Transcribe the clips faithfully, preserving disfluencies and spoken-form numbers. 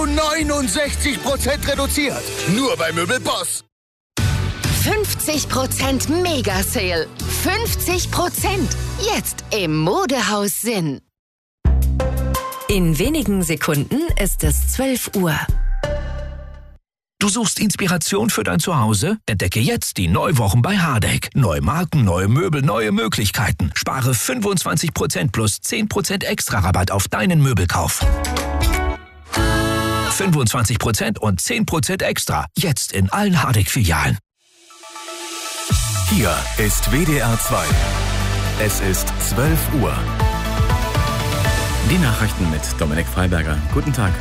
neunundsechzig Prozent reduziert. Nur bei Möbelboss. fünfzig Prozent Mega-Sale. fünfzig Prozent. Jetzt im Modehaus Sinn. In wenigen Sekunden ist es zwölf Uhr. Du suchst Inspiration für dein Zuhause? Entdecke jetzt die Neuwochen bei Hardegg. Neue Marken, neue Möbel, neue Möglichkeiten. Spare fünfundzwanzig Prozent plus zehn Prozent extra Rabatt auf deinen Möbelkauf. fünfundzwanzig Prozent und zehn Prozent extra. Jetzt in allen Hardegg-Filialen. Hier ist W D R zwei. Es ist zwölf Uhr. Die Nachrichten mit Dominik Freiberger. Guten Tag.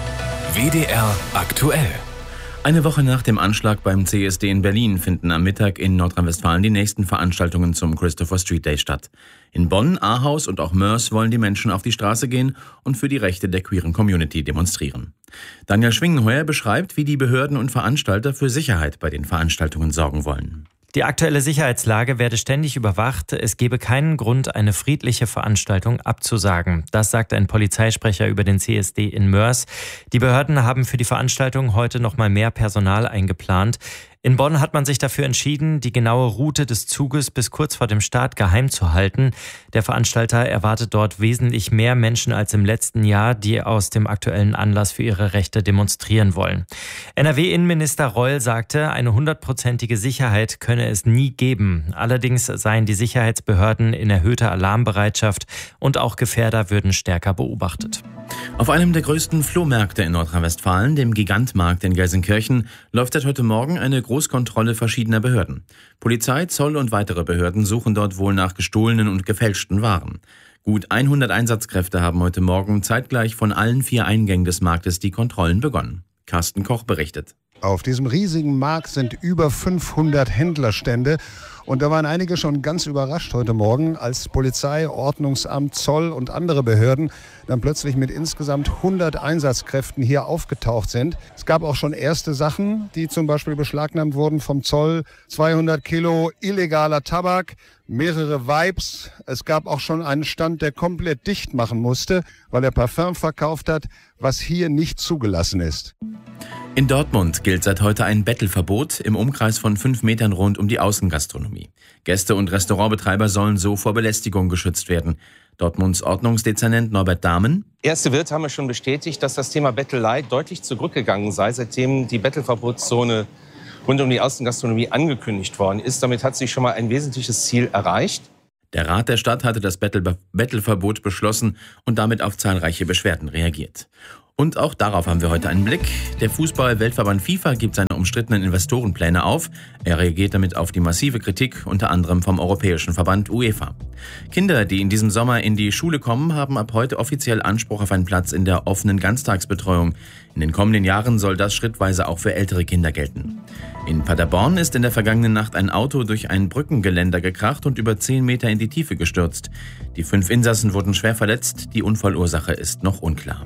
W D R aktuell. Eine Woche nach dem Anschlag beim C S D in Berlin finden am Mittag in Nordrhein-Westfalen die nächsten Veranstaltungen zum Christopher Street Day statt. In Bonn, Ahaus und auch Moers wollen die Menschen auf die Straße gehen und für die Rechte der queeren Community demonstrieren. Daniel Schwingenheuer beschreibt, wie die Behörden und Veranstalter für Sicherheit bei den Veranstaltungen sorgen wollen. Die aktuelle Sicherheitslage werde ständig überwacht. Es gebe keinen Grund, eine friedliche Veranstaltung abzusagen. Das sagt ein Polizeisprecher über den C S D in Moers. Die Behörden haben für die Veranstaltung heute noch mal mehr Personal eingeplant. In Bonn hat man sich dafür entschieden, die genaue Route des Zuges bis kurz vor dem Start geheim zu halten. Der Veranstalter erwartet dort wesentlich mehr Menschen als im letzten Jahr, die aus dem aktuellen Anlass für ihre Rechte demonstrieren wollen. N R W-Innenminister Reul sagte, eine hundertprozentige Sicherheit könne es nie geben. Allerdings seien die Sicherheitsbehörden in erhöhter Alarmbereitschaft und auch Gefährder würden stärker beobachtet. Auf einem der größten Flohmärkte in Nordrhein-Westfalen, dem Gigantmarkt in Gelsenkirchen, läuft seit heute Morgen eine Großkontrolle verschiedener Behörden. Polizei, Zoll und weitere Behörden suchen dort wohl nach gestohlenen und gefälschten Waren. Gut hundert Einsatzkräfte haben heute Morgen zeitgleich von allen vier Eingängen des Marktes die Kontrollen begonnen. Carsten Koch berichtet. Auf diesem riesigen Markt sind über fünfhundert Händlerstände. Und da waren einige schon ganz überrascht heute Morgen, als Polizei, Ordnungsamt, Zoll und andere Behörden dann plötzlich mit insgesamt hundert Einsatzkräften hier aufgetaucht sind. Es gab auch schon erste Sachen, die zum Beispiel beschlagnahmt wurden vom Zoll. zweihundert Kilo illegaler Tabak, mehrere Vibes. Es gab auch schon einen Stand, der komplett dicht machen musste, weil er Parfum verkauft hat, was hier nicht zugelassen ist. In Dortmund gilt seit heute ein Bettelverbot im Umkreis von fünf Metern rund um die Außengastronomie. Gäste und Restaurantbetreiber sollen so vor Belästigung geschützt werden. Dortmunds Ordnungsdezernent Norbert Dahmen. Erste Wirt haben wir schon bestätigt, dass das Thema Bettelei deutlich zurückgegangen sei, seitdem die Bettelverbotszone rund um die Außengastronomie angekündigt worden ist. Damit hat sich schon mal ein wesentliches Ziel erreicht. Der Rat der Stadt hatte das Bettel- Bettelverbot beschlossen und damit auf zahlreiche Beschwerden reagiert. Und auch darauf haben wir heute einen Blick. Der Fußball-Weltverband FIFA gibt seine umstrittenen Investorenpläne auf. Er reagiert damit auf die massive Kritik, unter anderem vom Europäischen Verband UEFA. Kinder, die in diesem Sommer in die Schule kommen, haben ab heute offiziell Anspruch auf einen Platz in der offenen Ganztagsbetreuung. In den kommenden Jahren soll das schrittweise auch für ältere Kinder gelten. In Paderborn ist in der vergangenen Nacht ein Auto durch ein Brückengeländer gekracht und über zehn Meter in die Tiefe gestürzt. Die fünf Insassen wurden schwer verletzt. Die Unfallursache ist noch unklar.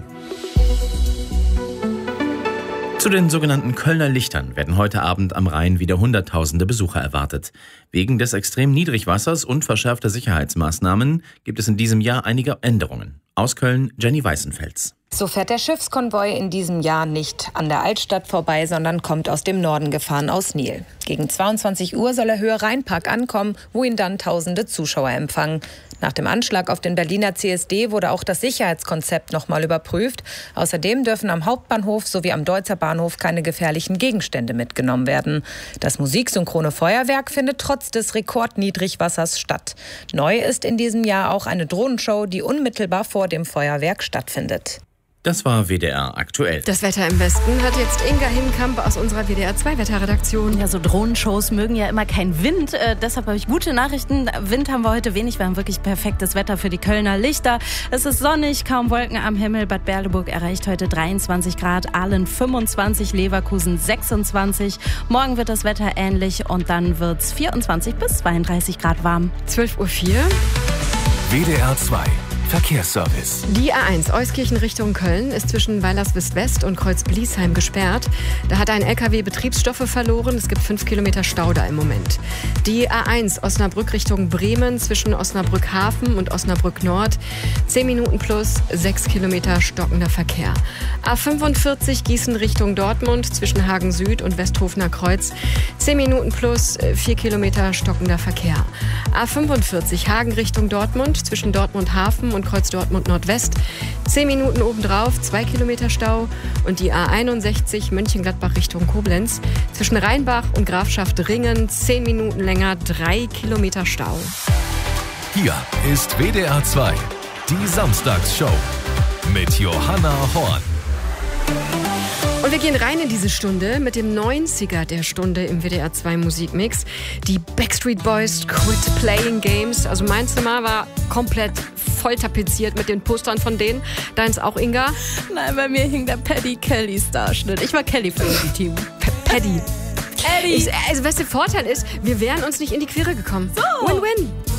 Zu den sogenannten Kölner Lichtern werden heute Abend am Rhein wieder Hunderttausende Besucher erwartet. Wegen des extremen Niedrigwassers und verschärfter Sicherheitsmaßnahmen gibt es in diesem Jahr einige Änderungen. Aus Köln, Jenny Weißenfels. So fährt der Schiffskonvoi in diesem Jahr nicht an der Altstadt vorbei, sondern kommt aus dem Norden gefahren, aus Nil. Gegen zweiundzwanzig Uhr soll er Höhe Rheinpark ankommen, wo ihn dann tausende Zuschauer empfangen. Nach dem Anschlag auf den Berliner C S D wurde auch das Sicherheitskonzept nochmal überprüft. Außerdem dürfen am Hauptbahnhof sowie am Deutzer Bahnhof keine gefährlichen Gegenstände mitgenommen werden. Das musiksynchrone Feuerwerk findet trotz des Rekordniedrigwassers statt. Neu ist in diesem Jahr auch eine Drohnenshow, die unmittelbar vor dem Feuerwerk stattfindet. Das war W D R aktuell. Das Wetter im Westen hat jetzt Inga Hinkamp aus unserer W D R zwei Wetterredaktion. Ja, so Drohnenshows mögen ja immer keinen Wind. Äh, deshalb habe ich gute Nachrichten. Wind haben wir heute wenig. Wir haben wirklich perfektes Wetter für die Kölner Lichter. Es ist sonnig, kaum Wolken am Himmel. Bad Berleburg erreicht heute dreiundzwanzig Grad, Aalen fünfundzwanzig, Leverkusen sechsundzwanzig. Morgen wird das Wetter ähnlich und dann wird es vierundzwanzig bis zweiunddreißig Grad warm. zwölf Uhr vier. W D R zwei. Verkehrsservice. Die A eins Euskirchen Richtung Köln ist zwischen Weilerswist-West und Kreuz-Bliesheim gesperrt. Da hat ein L K W Betriebsstoffe verloren. Es gibt fünf Kilometer Stau da im Moment. Die A eins Osnabrück Richtung Bremen zwischen Osnabrück Hafen und Osnabrück Nord. zehn Minuten plus sechs Kilometer stockender Verkehr. A fünfundvierzig Gießen Richtung Dortmund zwischen Hagen Süd und Westhofener Kreuz. zehn Minuten plus vier Kilometer stockender Verkehr. A fünfundvierzig Hagen Richtung Dortmund zwischen Dortmund Hafen und Kreuz Dortmund Nordwest. zehn Minuten obendrauf, zwei Kilometer Stau. Und die A einundsechzig Mönchengladbach Richtung Koblenz zwischen Rheinbach und Grafschaft Ringen. zehn Minuten länger, drei Kilometer Stau. Hier ist W D R zwei, die Samstagsshow mit Johanna Horn. Und wir gehen rein in diese Stunde mit dem neunziger der Stunde im W D R zwei Musikmix. Die Backstreet Boys Quit Playing Games. Also mein Zimmer war komplett voll tapeziert mit den Postern von denen. Deins auch, Inga? Nein, bei mir hing der Paddy Kelly Starschnitt. Ich war Kelly für das Team. P- Paddy. Eddie. Ich, also, was der Vorteil ist, wir wären uns nicht in die Quere gekommen. So. Win-win.